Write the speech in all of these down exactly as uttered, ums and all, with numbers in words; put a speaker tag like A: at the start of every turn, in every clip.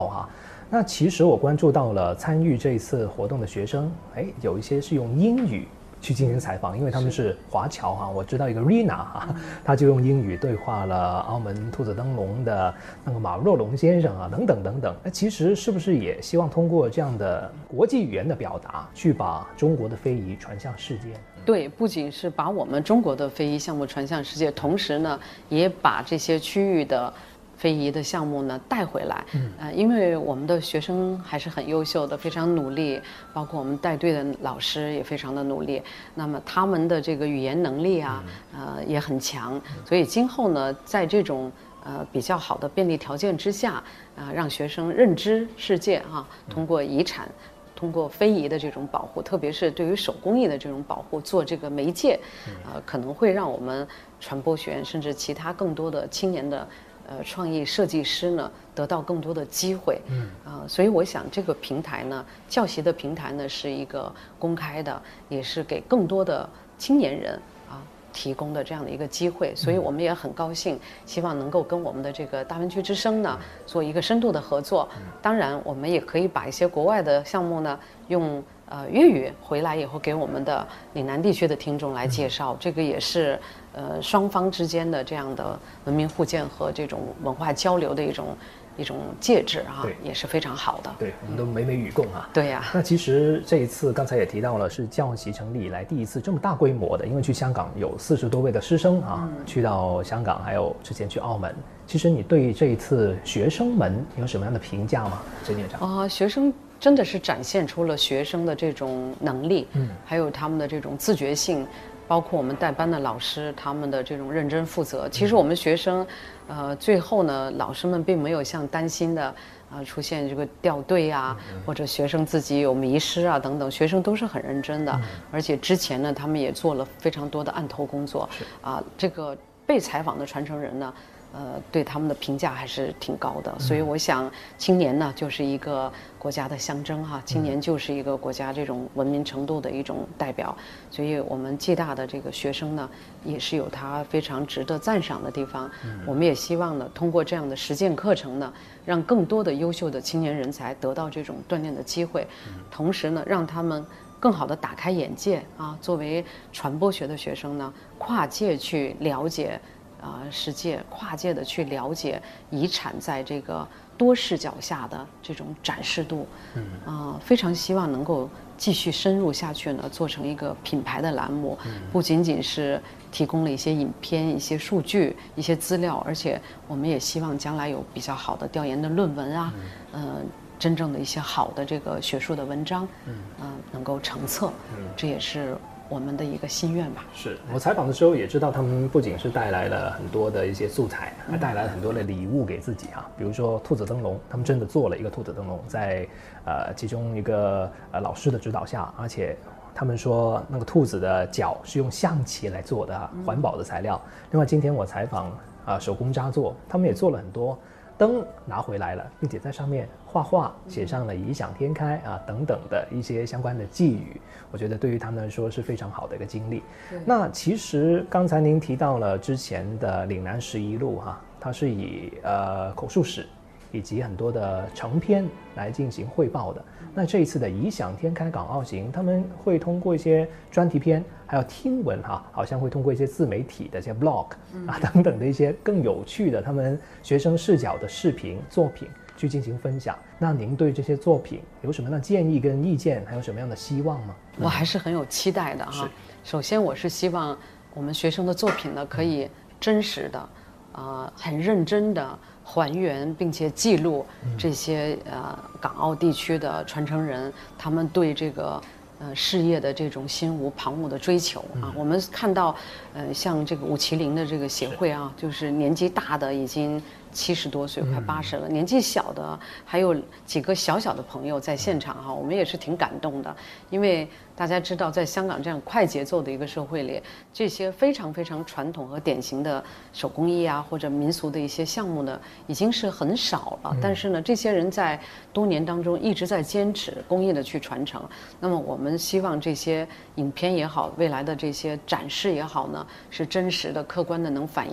A: 那其实我关注到了参与这一次活动的学生，哎，有一些是用英语去进行采访，因为他们是华侨哈。我知道一个 Rina 哈，他就用英语对话了澳门兔子灯笼的那个马若龙先生啊，等等等等。那其实是不是也希望通过这样的国际语言的表达，去把中国的非遗传向世界？
B: 对，不仅是把我们中国的非遗项目传向世界，同时呢，也把这些区域的非遗的项目呢带回来，嗯，呃，因为我们的学生还是很优秀的，非常努力，包括我们带队的老师也非常的努力。那么他们的这个语言能力啊，呃，也很强。所以今后呢，在这种呃比较好的便利条件之下，啊、呃，让学生认知世界啊，通过遗产。通过非遗的这种保护，特别是对于手工艺的这种保护，做这个媒介，呃，可能会让我们传播学院甚至其他更多的青年的呃创意设计师呢，得到更多的机会。嗯，啊、呃，所以我想这个平台呢，教习的平台呢，是一个公开的，也是给更多的青年人啊。提供的这样的一个机会，所以我们也很高兴，希望能够跟我们的这个大湾区之声呢做一个深度的合作。当然，我们也可以把一些国外的项目呢用呃粤语回来以后给我们的岭南地区的听众来介绍，这个也是呃双方之间的这样的文明互鉴和这种文化交流的一种。一种介质啊，也是非常好的。
A: 对，我们都美美与共啊。
B: 对呀、啊。
A: 那其实这一次刚才也提到了，是教习成立以来第一次这么大规模的，因为去香港有四十多位的师生啊，嗯、去到香港，还有之前去澳门。其实你对这一次学生们有什么样的评价吗，陈院长？
B: 啊、呃，学生真的是展现出了学生的这种能力，嗯，还有他们的这种自觉性。包括我们带班的老师，他们的这种认真负责。其实我们学生，呃，最后呢，老师们并没有像担心的，啊、呃，出现这个掉队啊，或者学生自己有迷失啊等等，学生都是很认真的。而且之前呢，他们也做了非常多的案头工作。啊、呃，这个被采访的传承人呢。呃，对他们的评价还是挺高的，所以我想，青年呢就是一个国家的象征哈，青年就是一个国家这种文明程度的一种代表，所以我们暨大的这个学生呢，也是有他非常值得赞赏的地方。我们也希望呢，通过这样的实践课程呢，让更多的优秀的青年人才得到这种锻炼的机会，同时呢，让他们更好的打开眼界啊，作为传播学的学生呢，跨界去了解。啊、呃，世界跨界的去了解遗产在这个多视角下的这种展示度，嗯，啊、呃，非常希望能够继续深入下去呢，做成一个品牌的栏目，嗯、不仅仅是提供了一些影片、一些数据、一些资料，而且我们也希望将来有比较好的调研的论文啊，嗯、呃，真正的一些好的这个学术的文章，嗯，呃，能够成册，嗯，这也是。我们的一个心愿吧。
A: 是我采访的时候也知道，他们不仅是带来了很多的一些素材，还带来了很多的礼物给自己啊。比如说兔子灯笼，他们真的做了一个兔子灯笼，在呃其中一个呃老师的指导下，而且他们说那个兔子的脚是用象棋来做的啊，环保的材料。另外，今天我采访啊、呃、手工扎作，他们也做了很多。灯拿回来了，并且在上面画画，写上了异想天开啊等等的一些相关的寄语，我觉得对于他们来说是非常好的一个经历。那其实刚才您提到了之前的岭南十一路哈、啊，它是以呃口述史以及很多的成篇来进行汇报的。那这一次的异想天开港澳行，他们会通过一些专题片，还有听闻哈，好像会通过一些自媒体的一些 blog 啊等等的一些更有趣的他们学生视角的视频作品去进行分享。那您对这些作品有什么样的建议跟意见，还有什么样的希望吗？
B: 我还是很有期待的哈。首先，我是希望我们学生的作品呢，可以真实的，呃，很认真的。还原并且记录这些呃港澳地区的传承人，他们对这个呃事业的这种心无旁骛的追求啊。我们看到，呃，像这个五麒麟的这个协会啊，就是年纪大的已经七十多岁，快八十了，年纪小的还有几个小小的朋友在现场哈，我们也是挺感动的，因为大家知道，在香港这样快节奏的一个社会里，这些非常非常传统和典型的手工艺啊，或者民俗的一些项目呢，已经是很少了。但是呢，这些人在多年当中一直在坚持工艺的去传承。那么，我们希望这些影片也好，未来的这些展示也好呢，是真实的、客观的，能反映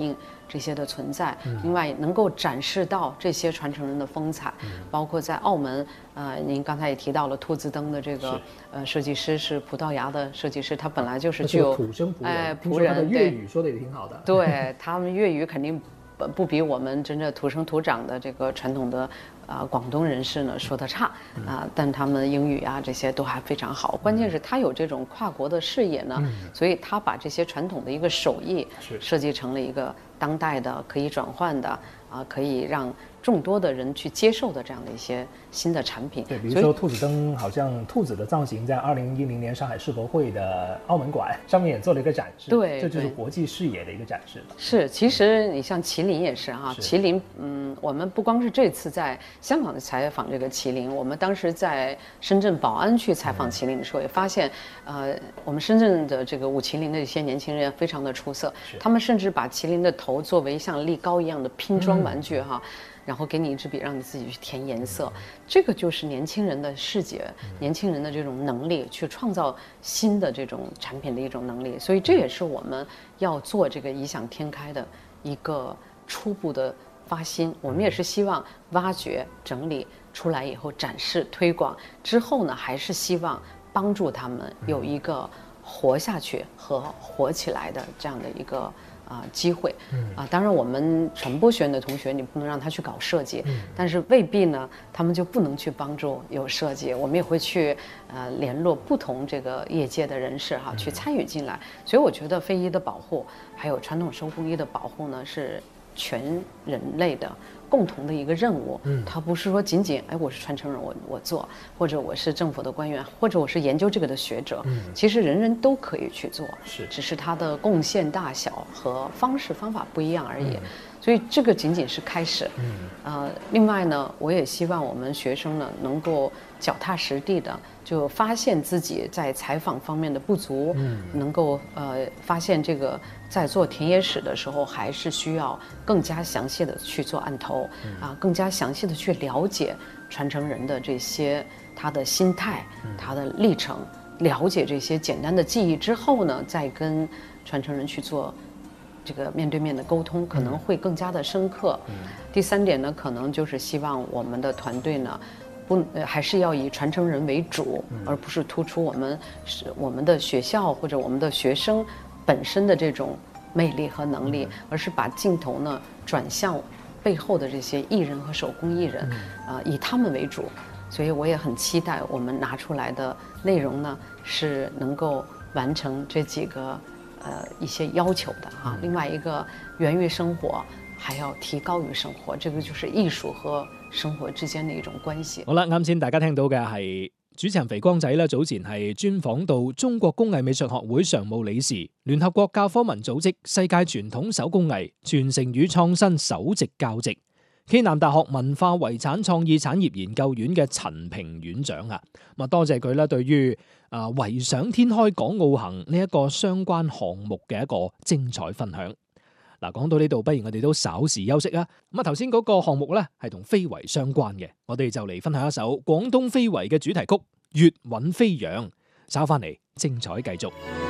B: 这些的存在，嗯、另外能够展示到这些传承人的风采，嗯、包括在澳门，呃，您刚才也提到了兔子灯的这个呃设计师是葡萄牙的设计师，他本来就是具有
A: 土生葡人，
B: 哎
A: 葡人，他的粤语说的也挺好的，
B: 对他们粤语肯定不比我们真正土生土长的这个传统的啊、呃、广东人士呢说得差啊、呃，但他们英语啊这些都还非常好。关键是他有这种跨国的视野呢，嗯、所以他把这些传统的一个手艺设计成了一个当代的可以转换的啊、呃，可以让众多的人去接受的这样的一些新的产品。
A: 对，比如说兔子灯，好像兔子的造型在二零一零年上海世博会的澳门馆上面也做了一个展示。
B: 对，
A: 这就是国际视野的一个展示了。
B: 是，其实你像麒麟也是哈，麒麟，嗯，我们不光是这次在香港采访这个麒麟，我们当时在深圳宝安去采访麒麟的时候，也发现，呃，我们深圳的这个舞麒麟的一些年轻人非常的出色，他们甚至把麒麟的头作为像立高一样的拼装玩具哈。嗯，然后给你一支笔，让你自己去填颜色，这个就是年轻人的视觉，年轻人的这种能力，去创造新的这种产品的一种能力。所以这也是我们要做这个异想天开的一个初步的发心。我们也是希望挖掘、整理出来以后展示、推广之后呢，还是希望帮助他们有一个活下去和活起来的这样的一个。啊，机会，啊，当然我们传播学院的同学，你不能让他去搞设计，嗯、但是未必呢，他们就不能去帮助有设计。我们也会去呃联络不同这个业界的人士哈，去参与进来。所以我觉得非遗的保护，还有传统手工艺的保护呢，是全人类的共同的一个任务。嗯，它不是说仅仅哎我是传承人我我做，或者我是政府的官员，或者我是研究这个的学者。嗯，其实人人都可以去做，
A: 是，
B: 只是它的贡献大小和方式方法不一样而已。嗯，所以这个仅仅是开始。嗯，呃，另外呢，我也希望我们学生呢能够脚踏实地的就发现自己在采访方面的不足，嗯，能够呃发现这个在做田野史的时候，还是需要更加详细的去做案头，嗯、啊，更加详细的去了解传承人的这些他的心态、嗯、他的历程，了解这些简单的记忆之后呢，再跟传承人去做这个面对面的沟通，可能会更加的深刻。嗯、第三点呢，可能就是希望我们的团队呢。不，呃，还是要以传承人为主，而不是突出我们是我们的学校或者我们的学生本身的这种魅力和能力，而是把镜头呢转向背后的这些艺人和手工艺人，啊、呃，以他们为主。所以我也很期待我们拿出来的内容呢是能够完成这几个呃一些要求的啊。另外一个源于生活。還要提高於生活，這個就是藝術和生活之間的一種關係。
C: 好啦，啱先大家聽到嘅係主持人肥光仔啦，早前係專訪到中國工藝美術學會常務理事、聯合國教科文組織世界傳統手工藝傳承與創新首席教席、暨南大學文化遺產創意產業研究院嘅陳平院長啊，咁啊多謝佢啦，對於啊維想天開港澳行呢一個相關項目嘅一個精彩分享。嗱，講到呢度，不如我哋都稍事休息啊！咁啊，頭先嗰個項目咧係同非遺相關嘅，我哋就嚟分享一首廣東非遺嘅主題曲《粵韻飛揚》，稍翻嚟精彩繼續。